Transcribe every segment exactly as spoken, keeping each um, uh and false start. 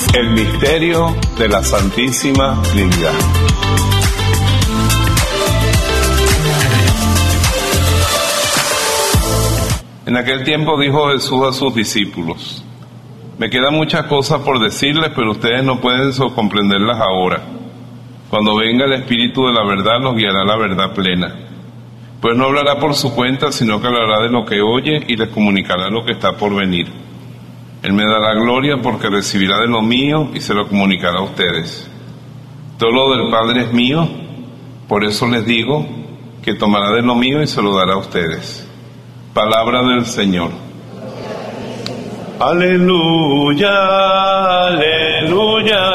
El misterio de la Santísima Trinidad. En aquel tiempo dijo Jesús a sus discípulos: me quedan muchas cosas por decirles, pero ustedes no pueden comprenderlas ahora. Cuando venga el Espíritu de la verdad, los guiará a la verdad plena. Pues no hablará por su cuenta, sino que hablará de lo que oye y les comunicará lo que está por venir. Él me dará gloria porque recibirá de lo mío y se lo comunicará a ustedes. Todo lo del Padre es mío, por eso les digo que tomará de lo mío y se lo dará a ustedes. Palabra del Señor. Aleluya, aleluya,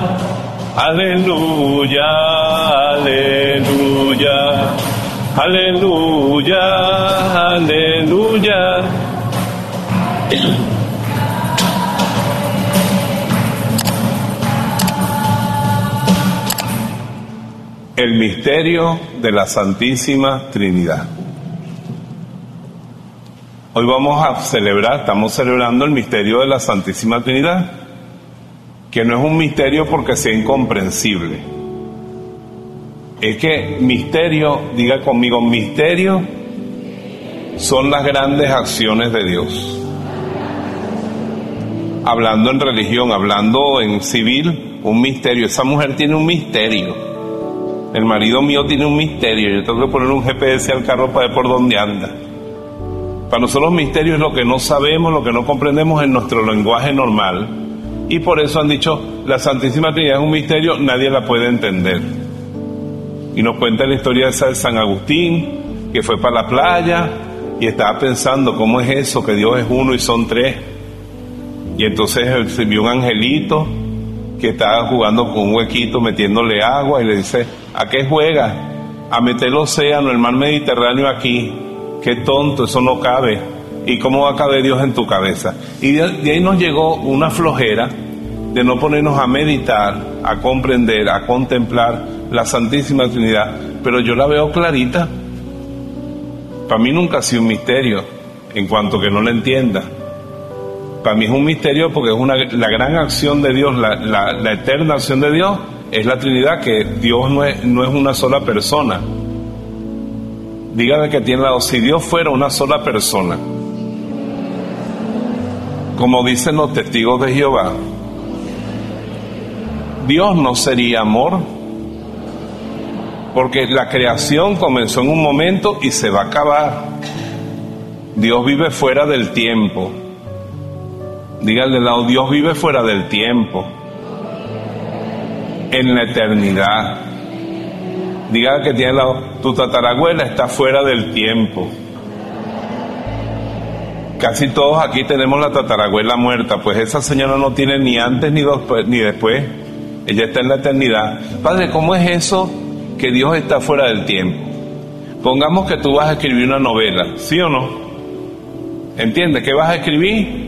aleluya, aleluya, aleluya, aleluya. El misterio de la Santísima Trinidad. Hoy vamos a celebrar, estamos celebrando el misterio de la Santísima Trinidad, que no es un misterio porque sea incomprensible. Es que misterio, diga conmigo, misterio son las grandes acciones de Dios. Hablando en religión, hablando en civil, un misterio. Esa mujer tiene un misterio. El marido mío tiene un misterio. Yo tengo que poner un G P S al carro para ver por dónde anda. Para nosotros misterio es lo que no sabemos, lo que no comprendemos en nuestro lenguaje normal. Y por eso han dicho, la Santísima Trinidad es un misterio, nadie la puede entender. Y nos cuenta la historia esa de San Agustín, que fue para la playa y estaba pensando, ¿cómo es eso? Que Dios es uno y son tres. Y entonces se vio un angelito que estaba jugando con un huequito, metiéndole agua, y le dice: ¿a qué juegas? A meter el océano, el mar Mediterráneo aquí. Qué tonto, eso no cabe. ¿Y cómo va a caber Dios en tu cabeza? Y de, de ahí nos llegó una flojera de no ponernos a meditar, a comprender, a contemplar la Santísima Trinidad. Pero yo la veo clarita. Para mí nunca ha sido un misterio, en cuanto que no la entienda. Para mí es un misterio porque es una, la gran acción de Dios, la, la, la eterna acción de Dios, es la Trinidad, que Dios no es, no es una sola persona. Dígame que tiene lado, si Dios fuera una sola persona, como dicen los testigos de Jehová, Dios no sería amor, porque la creación comenzó en un momento y se va a acabar. Dios vive fuera del tiempo. Dígale al lado, Dios vive fuera del tiempo, en la eternidad. Diga que tiene al lado, tu tatarabuela está fuera del tiempo. Casi todos aquí tenemos la tatarabuela muerta, pues esa señora no tiene ni antes ni después, ni después. Ella está en la eternidad. Padre, ¿cómo es eso que Dios está fuera del tiempo? Pongamos que tú vas a escribir una novela, ¿sí o no? ¿Entiendes? ¿Qué vas a escribir?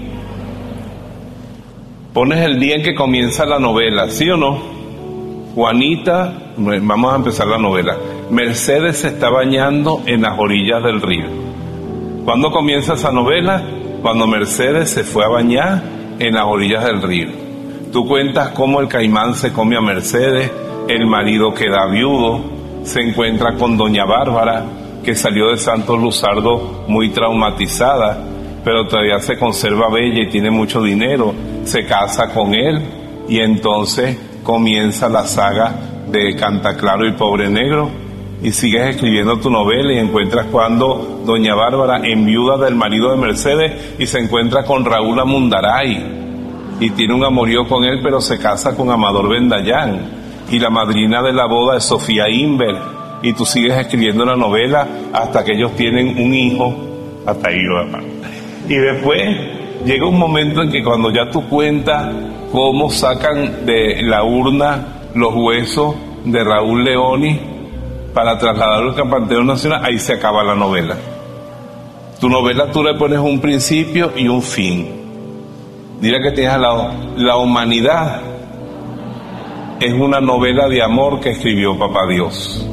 Pones el día en que comienza la novela, ¿sí o no? Juanita, vamos a empezar la novela. Mercedes se está bañando en las orillas del río. ¿Cuándo comienza esa novela? Cuando Mercedes se fue a bañar en las orillas del río. Tú cuentas cómo el caimán se come a Mercedes, el marido queda viudo, se encuentra con doña Bárbara, que salió de Santos Luzardo muy traumatizada, pero todavía se conserva bella y tiene mucho dinero. Se casa con él y entonces comienza la saga de Cantaclaro y Pobre Negro, y sigues escribiendo tu novela y encuentras cuando doña Bárbara enviuda del marido de Mercedes y se encuentra con Raúl Amundaray y tiene un amorío con él, pero se casa con Amador Bendayán, y la madrina de la boda es Sofía Inver, y tú sigues escribiendo la novela hasta que ellos tienen un hijo. Hasta ahí, papá. Y después llega un momento en que cuando ya tú cuentas cómo sacan de la urna los huesos de Raúl Leoni para trasladarlo al Panteón Nacional, ahí se acaba la novela. Tu novela tú le pones un principio y un fin. Dirá que tienes al lado, la humanidad es una novela de amor que escribió Papá Dios.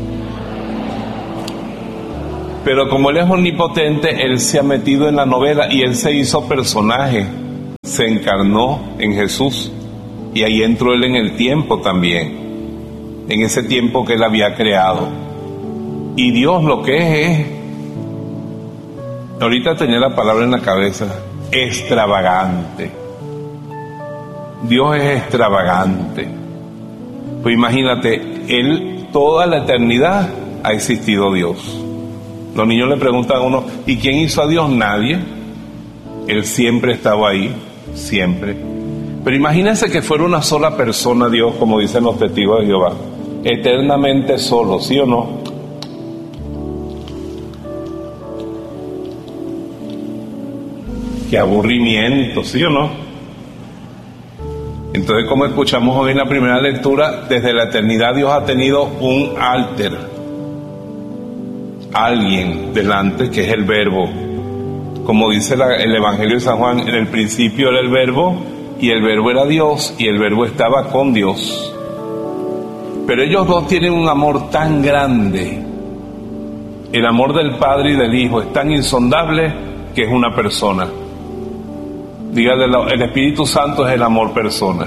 Pero como Él es omnipotente, Él se ha metido en la novela y Él se hizo personaje, se encarnó en Jesús. Y ahí entró Él en el tiempo también, en ese tiempo que Él había creado. Y Dios lo que es, es, ahorita tenía la palabra en la cabeza, extravagante. Dios es extravagante. Pues imagínate, Él, toda la eternidad ha existido Dios. Los niños le preguntan a uno, ¿y quién hizo a Dios? Nadie. Él siempre estaba ahí, siempre. Pero imagínense que fuera una sola persona Dios, como dicen los testigos de Jehová, eternamente solo, ¿sí o no? Qué aburrimiento, ¿sí o no? Entonces, como escuchamos hoy en la primera lectura, desde la eternidad Dios ha tenido un alter, alguien delante, que es el Verbo. Como dice la, el Evangelio de San Juan, en el principio era el Verbo, y el Verbo era Dios, y el Verbo estaba con Dios. Pero ellos dos tienen un amor tan grande. El amor del Padre y del Hijo es tan insondable que es una persona. Dígale, el Espíritu Santo es el amor persona.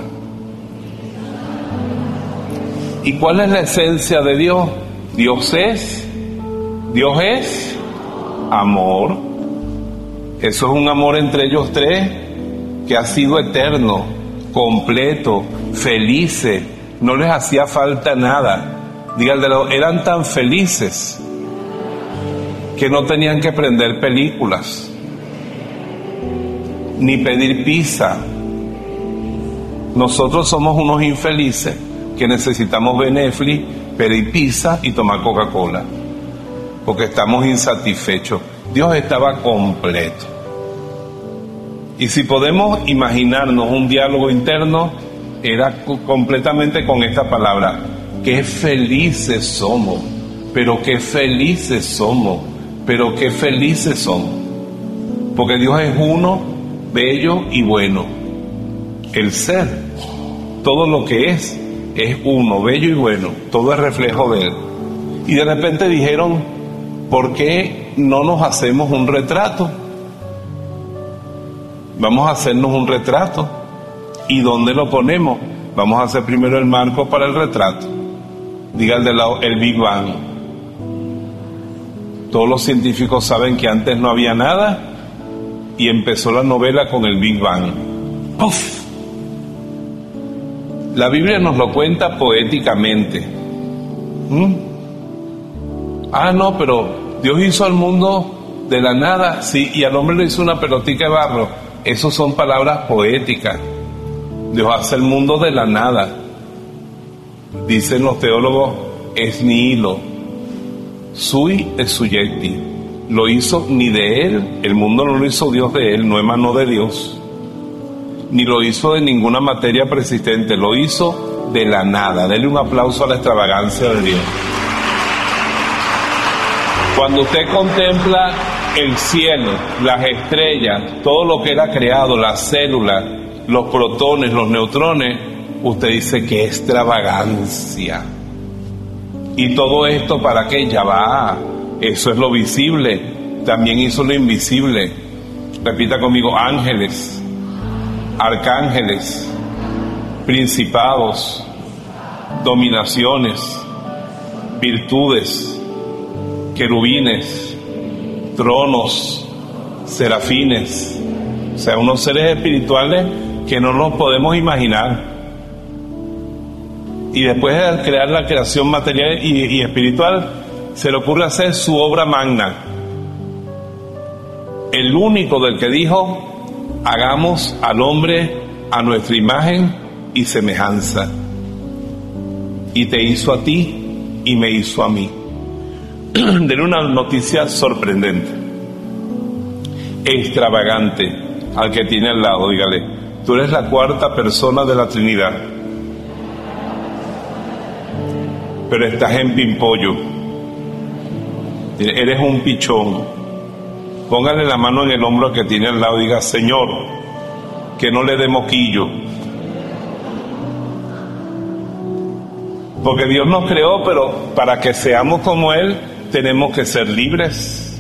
¿Y cuál es la esencia de Dios? Dios es Dios es amor. Eso es un amor entre ellos tres que ha sido eterno, completo, felices. No les hacía falta nada. Díganle, eran tan felices que no tenían que prender películas ni pedir pizza. Nosotros somos unos infelices que necesitamos ver Netflix, pedir pizza y tomar Coca-Cola, porque estamos insatisfechos. Dios estaba completo. Y si podemos imaginarnos un diálogo interno, era completamente con esta palabra: qué felices somos, pero qué felices somos, pero qué felices somos. Porque Dios es uno, bello y bueno. El ser, todo lo que es, es uno, bello y bueno, todo es reflejo de Él. Y de repente dijeron, ¿por qué no nos hacemos un retrato? Vamos a hacernos un retrato. ¿Y dónde lo ponemos? Vamos a hacer primero el marco para el retrato. Diga el de lado, el Big Bang. Todos los científicos saben que antes no había nada y empezó la novela con el Big Bang. ¡Puf! La Biblia nos lo cuenta poéticamente. ¿Mm? Ah, no, pero Dios hizo al mundo de la nada, sí, y al hombre le hizo una pelotica de barro. Esas son palabras poéticas. Dios hace el mundo de la nada. Dicen los teólogos, es nihilo, sui et subjecti. Lo hizo ni de Él, el mundo no lo hizo Dios de Él, no emanó de Dios, ni lo hizo de ninguna materia persistente, lo hizo de la nada. Denle un aplauso a la extravagancia de Dios. Cuando usted contempla el cielo, las estrellas, todo lo que era creado, las células, los protones, los neutrones, usted dice, qué extravagancia. Y todo esto, ¿para qué? Ya va, eso es lo visible, también hizo lo invisible. Repita conmigo, ángeles, arcángeles, principados, dominaciones, virtudes, querubines, tronos, serafines, o sea, unos seres espirituales que no nos podemos imaginar. Y después de crear la creación material y, y espiritual, se le ocurre hacer su obra magna. El único del que dijo, hagamos al hombre a nuestra imagen y semejanza. Y te hizo a ti y me hizo a mí. Denle una noticia sorprendente, extravagante al que tiene al lado. Dígale, tú eres la cuarta persona de la Trinidad, pero estás en pimpollo, eres un pichón. Póngale la mano en el hombro al que tiene al lado y diga, Señor, que no le dé moquillo. Porque Dios nos creó, pero para que seamos como Él, tenemos que ser libres.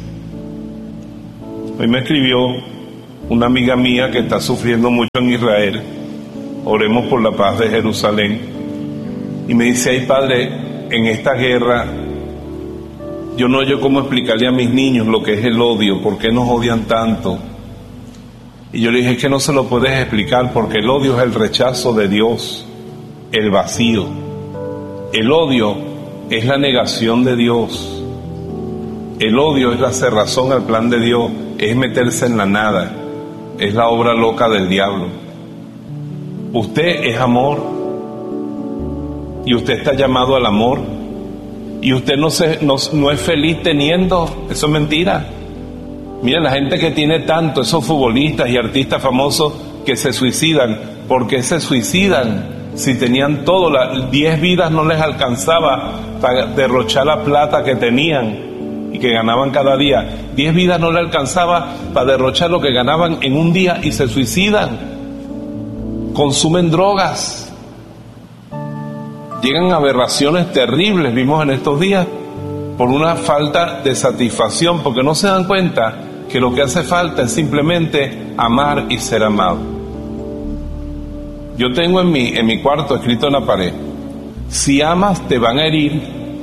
Hoy me escribió una amiga mía que está sufriendo mucho en Israel oremos por la paz de Jerusalén. Y me dice, ay padre, en esta guerra, yo no sé cómo explicarle a mis niños lo que es el odio, por qué nos odian tanto. Y yo le dije, es que no se lo puedes explicar, porque el odio es el rechazo de Dios, el vacío. El odio es la negación de Dios. El odio es la cerrazón al plan de Dios, es meterse en la nada, es la obra loca del diablo. Usted es amor, y usted está llamado al amor, y usted no, se, no, no es feliz teniendo, eso es mentira. Miren, la gente que tiene tanto, esos futbolistas y artistas famosos que se suicidan, ¿por qué se suicidan? Si tenían todo, las diez vidas no les alcanzaba para derrochar la plata que tenían y que ganaban cada día. Diez vidas no les alcanzaba para derrochar lo que ganaban en un día y se suicidan. Consumen drogas. Llegan a aberraciones terribles, vimos en estos días, por una falta de satisfacción, porque no se dan cuenta que lo que hace falta es simplemente amar y ser amado. Yo tengo en mi, en mi cuarto escrito en la pared, si amas te van a herir,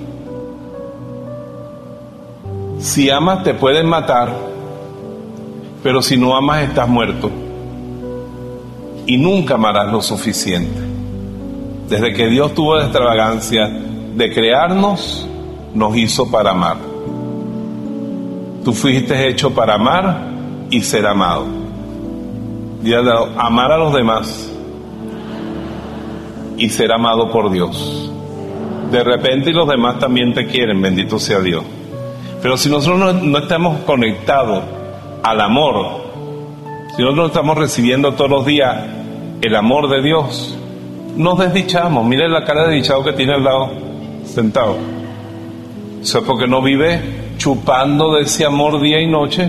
si amas te pueden matar, pero si no amas estás muerto y nunca amarás lo suficiente. Desde que Dios tuvo la extravagancia de crearnos, nos hizo para amar. Tú fuiste hecho para amar y ser amado. Y amar a los demás y ser amado por Dios. De repente los demás también te quieren, bendito sea Dios. Pero si nosotros no, no estamos conectados al amor, si nosotros no estamos recibiendo todos los días el amor de Dios, nos desdichamos. Miren la cara de desdichado que tiene al lado sentado. Eso es porque no vive chupando de ese amor día y noche.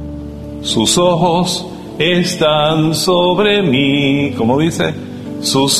Sus ojos están sobre mí, ¿cómo dice? Sus